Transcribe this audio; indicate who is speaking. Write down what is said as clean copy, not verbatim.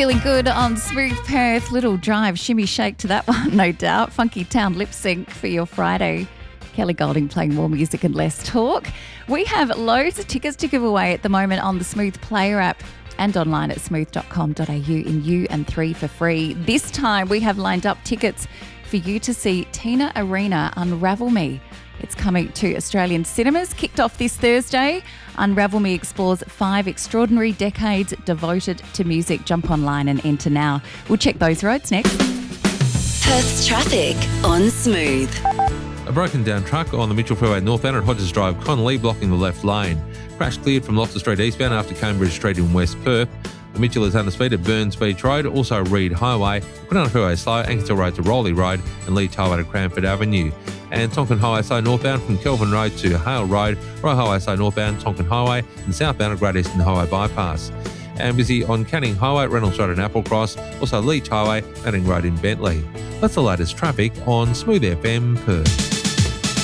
Speaker 1: feeling good on Smooth Perth. Little drive, shimmy shake to that one, no doubt. Funky Town lip sync for your Friday. Kelly Golding playing more music and less talk. We have loads of tickets to give away at the moment on the Smooth Player app and online at smooth.com.au in U&3 for free. This time we have lined up tickets for you to see Tina Arena Unravel Me. It's coming to Australian cinemas. Kicked off this Thursday, Unravel Me explores 5 extraordinary decades devoted to music. Jump online and enter now. We'll check those roads next.
Speaker 2: Perth's traffic on Smooth.
Speaker 3: A broken down truck on the Mitchell Freeway northbound at Hodges Drive, Connolly, blocking the left lane. Crash cleared from Loftus Street eastbound after Cambridge Street in West Perth. The Mitchell is under speed at Burns Beach Road, also Reed Highway, Quinana Freeway slow, Ankersville Road to Rowley Road and Leach Highway to Cranford Avenue. And Tonkin Highway slow northbound from Kelvin Road to Hale Road, Roy Highway slow northbound, Tonkin Highway and southbound at Great Eastern Highway bypass. And busy on Canning Highway, Reynolds Road and Applecross, also Leach Highway, Manning Road in Bentley. That's the latest traffic on Smooth FM Perth.